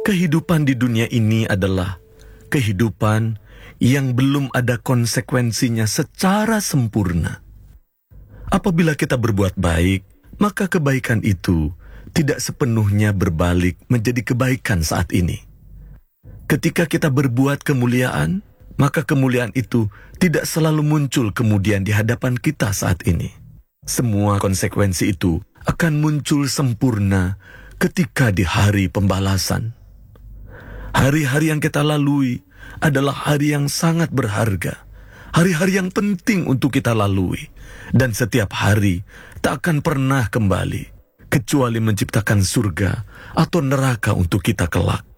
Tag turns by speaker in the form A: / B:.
A: Kehidupan di dunia ini adalah kehidupan yang belum ada konsekuensinya secara sempurna. Apabila kita berbuat baik, maka kebaikan itu tidak sepenuhnya berbalik menjadi kebaikan saat ini. Ketika kita berbuat kemuliaan, maka kemuliaan itu tidak selalu muncul kemudian di hadapan kita saat ini. Semua konsekuensi itu akan muncul sempurna ketika di hari pembalasan. Hari-hari yang kita lalui adalah hari yang sangat berharga, hari-hari yang penting untuk kita lalui, dan setiap hari tak akan pernah kembali, kecuali menciptakan surga atau neraka untuk kita kelak.